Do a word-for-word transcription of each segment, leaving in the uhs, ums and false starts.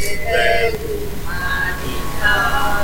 dell'umanità.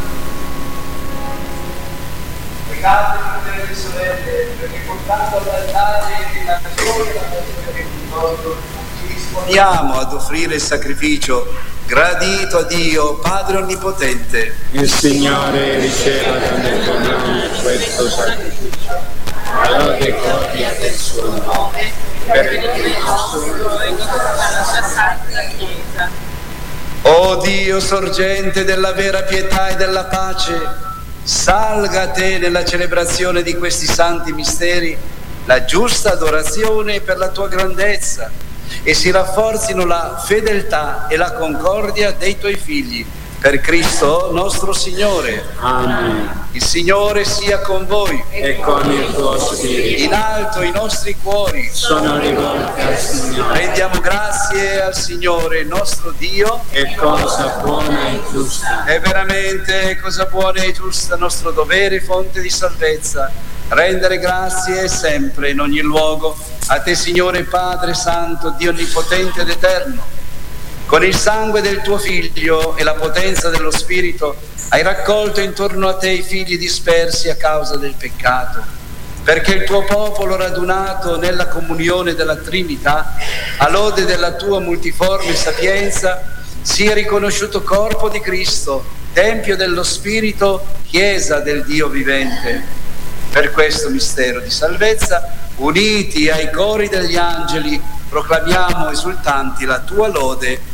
Pregate, fratelli e sorelle, perché portando all'altare la gioia e la passione del ricordo, ci disponiamo ad offrire il sacrificio gradito a Dio, Padre Onnipotente. Il Signore riceva nel tuo nome questo sacrificio, alla lode e gloria del suo nome, per il nostro e tutta la sua santa Chiesa. O Dio, sorgente della vera pietà e della pace, salga a te nella celebrazione di questi santi misteri la giusta adorazione per la tua grandezza, e si rafforzino la fedeltà e la concordia dei tuoi figli, per Cristo nostro Signore. Amen. Il Signore sia con voi. E con il tuo spirito. In alto i nostri cuori sono rivolti al Signore. Rendiamo grazie al Signore nostro Dio. È cosa buona e giusta. È veramente cosa buona e giusta, nostro dovere, fonte di salvezza, rendere grazie sempre in ogni luogo a te, Signore Padre Santo, Dio Onnipotente ed Eterno. Con il sangue del tuo Figlio e la potenza dello Spirito hai raccolto intorno a te i figli dispersi a causa del peccato, perché il tuo popolo radunato nella comunione della Trinità, a lode della tua multiforme sapienza, sia riconosciuto corpo di Cristo, Tempio dello Spirito, Chiesa del Dio vivente. Per questo mistero di salvezza, uniti ai cori degli angeli, proclamiamo esultanti la tua lode